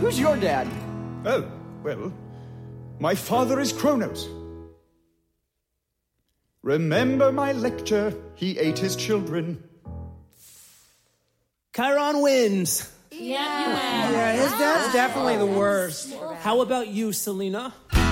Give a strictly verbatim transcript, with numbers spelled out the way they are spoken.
Who's your dad? Oh, well, my father is Kronos. Remember my lecture, he ate his children. Chiron wins. Yeah, you win. Yeah, his dad's definitely the worst. How about you, Selena?